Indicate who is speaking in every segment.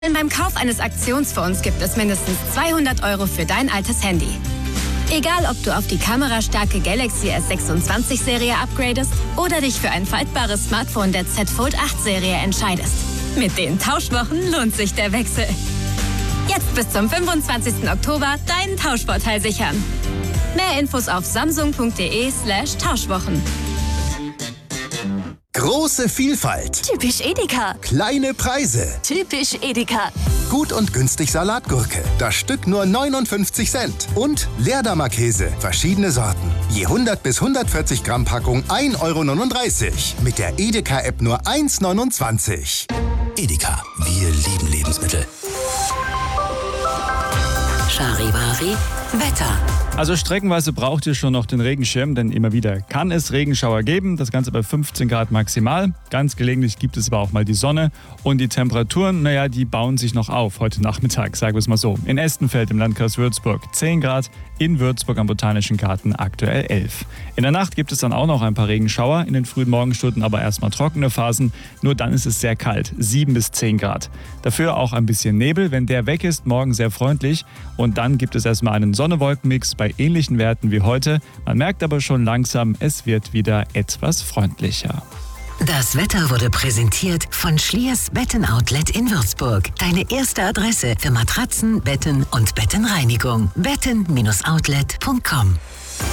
Speaker 1: Denn beim Kauf eines Aktionsfonds gibt es mindestens 200 € für dein altes Handy. Egal, ob du auf die kamerastarke Galaxy S26-Serie upgradest oder dich für ein faltbares Smartphone der Z Fold 8-Serie entscheidest. Mit den Tauschwochen lohnt sich der Wechsel. Jetzt bis zum 25. Oktober deinen Tauschvorteil sichern. Mehr Infos auf samsung.de/Tauschwochen.
Speaker 2: Große Vielfalt.
Speaker 3: Typisch Edeka.
Speaker 2: Kleine Preise.
Speaker 3: Typisch Edeka.
Speaker 2: Gut und günstig Salatgurke. Das Stück nur 59 Cent. Und Leerdammer Käse. Verschiedene Sorten. Je 100 bis 140 Gramm Packung 1,39 €. Mit der Edeka-App nur 1,29 €.
Speaker 4: Edeka. Wir lieben Lebensmittel.
Speaker 3: Charivari Wetter.
Speaker 5: Also streckenweise braucht ihr schon noch den Regenschirm, denn immer wieder kann es Regenschauer geben. Das Ganze bei 15 Grad maximal. Ganz gelegentlich gibt es aber auch mal die Sonne. Und die Temperaturen, die bauen sich noch auf heute Nachmittag, sagen wir es mal so. In Estenfeld im Landkreis Würzburg 10 Grad, in Würzburg am Botanischen Garten aktuell 11. In der Nacht gibt es dann auch noch ein paar Regenschauer, in den frühen Morgenstunden aber erstmal trockene Phasen. Nur dann ist es sehr kalt, 7 bis 10 Grad. Dafür auch ein bisschen Nebel, wenn der weg ist, morgen sehr freundlich. Und dann gibt es erstmal einen Sonne-Wolken-Mix bei ähnlichen Werten wie heute. Man merkt aber schon langsam, es wird wieder etwas freundlicher.
Speaker 3: Das Wetter wurde präsentiert von Schliers Betten-Outlet in Würzburg. Deine erste Adresse für Matratzen, Betten und Bettenreinigung. betten-outlet.com.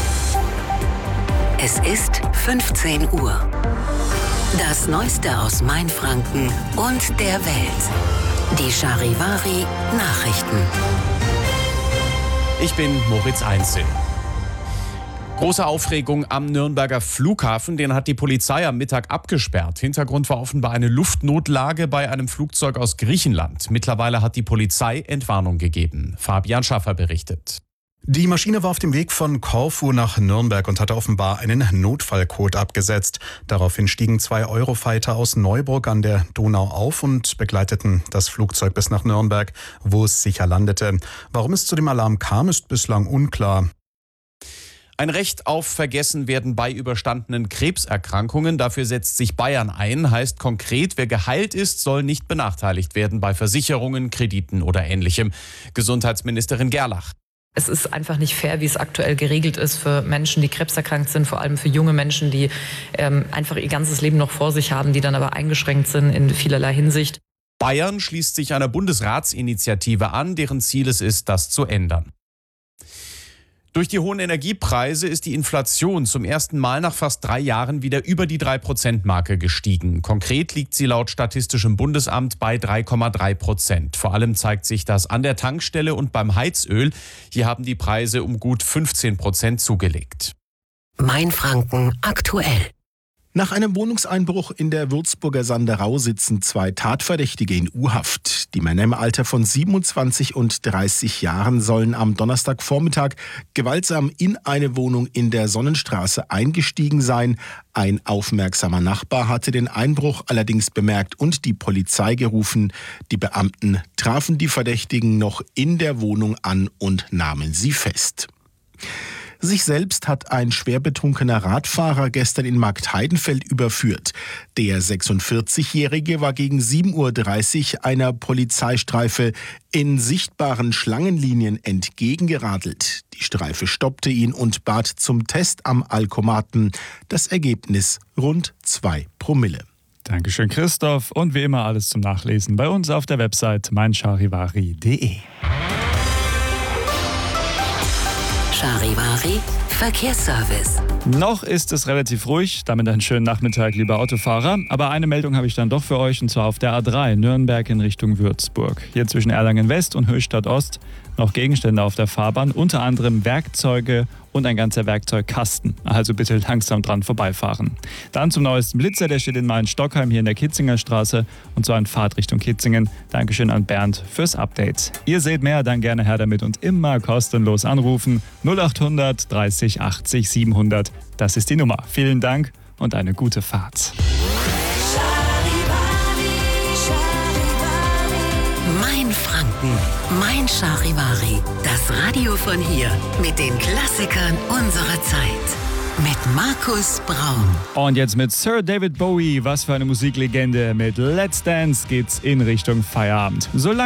Speaker 3: Es ist 15 Uhr. Das Neueste aus Mainfranken und der Welt. Die Charivari Nachrichten.
Speaker 6: Ich bin Moritz Einzel. Große Aufregung am Nürnberger Flughafen, den hat die Polizei am Mittag abgesperrt. Hintergrund war offenbar eine Luftnotlage bei einem Flugzeug aus Griechenland. Mittlerweile hat die Polizei Entwarnung gegeben. Fabian Schaffer berichtet.
Speaker 7: Die Maschine war auf dem Weg von Korfu nach Nürnberg und hatte offenbar einen Notfallcode abgesetzt. Daraufhin stiegen 2 Eurofighter aus Neuburg an der Donau auf und begleiteten das Flugzeug bis nach Nürnberg, wo es sicher landete. Warum es zu dem Alarm kam, ist bislang unklar.
Speaker 6: Ein Recht auf Vergessenwerden bei überstandenen Krebserkrankungen. Dafür setzt sich Bayern ein. Heißt konkret, wer geheilt ist, soll nicht benachteiligt werden bei Versicherungen, Krediten oder Ähnlichem. Gesundheitsministerin Gerlach.
Speaker 8: Es ist einfach nicht fair, wie es aktuell geregelt ist für Menschen, die krebserkrankt sind, vor allem für junge Menschen, die einfach ihr ganzes Leben noch vor sich haben, die dann aber eingeschränkt sind in vielerlei Hinsicht.
Speaker 6: Bayern schließt sich einer Bundesratsinitiative an, deren Ziel es ist, das zu ändern. Durch die hohen Energiepreise ist die Inflation zum ersten Mal nach fast 3 Jahren wieder über die 3%-Marke gestiegen. Konkret liegt sie laut Statistischem Bundesamt bei 3,3%. Vor allem zeigt sich das an der Tankstelle und beim Heizöl. Hier haben die Preise um gut 15% zugelegt.
Speaker 3: Mainfranken aktuell.
Speaker 9: Nach einem Wohnungseinbruch in der Würzburger Sanderau sitzen 2 Tatverdächtige in U-Haft. Die Männer im Alter von 27 und 30 Jahren sollen am Donnerstagvormittag gewaltsam in eine Wohnung in der Sonnenstraße eingestiegen sein. Ein aufmerksamer Nachbar hatte den Einbruch allerdings bemerkt und die Polizei gerufen. Die Beamten trafen die Verdächtigen noch in der Wohnung an und nahmen sie fest. Sich selbst hat ein schwer betrunkener Radfahrer gestern in Marktheidenfeld überführt. Der 46-Jährige war gegen 7:30 Uhr einer Polizeistreife in sichtbaren Schlangenlinien entgegengeradelt. Die Streife stoppte ihn und bat zum Test am Alkomaten. Das Ergebnis rund 2 Promille.
Speaker 5: Dankeschön, Christoph. Und wie immer alles zum Nachlesen bei uns auf der Website meincharivari.de.
Speaker 3: Charivari Verkehrsservice.
Speaker 5: Noch ist es relativ ruhig, damit einen schönen Nachmittag, liebe Autofahrer. Aber eine Meldung habe ich dann doch für euch, und zwar auf der A3 Nürnberg in Richtung Würzburg. Hier zwischen Erlangen West und Höchstadt Ost noch Gegenstände auf der Fahrbahn, unter anderem Werkzeuge und ein ganzer Werkzeugkasten. Also bitte langsam dran vorbeifahren. Dann zum neuesten Blitzer, der steht in Main-Stockheim hier in der Kitzinger Straße, und zwar in Fahrtrichtung Kitzingen. Dankeschön an Bernd fürs Update. Ihr seht mehr, dann gerne her damit und immer kostenlos anrufen. 0800 30 80 700. Das ist die Nummer. Vielen Dank und eine gute Fahrt.
Speaker 3: Mainfranken, Mein Charivari. Das Radio von hier mit den Klassikern unserer Zeit. mit Markus Braun.
Speaker 5: Und jetzt mit Sir David Bowie, was für eine Musiklegende. Mit Let's Dance geht's in Richtung Feierabend. Solange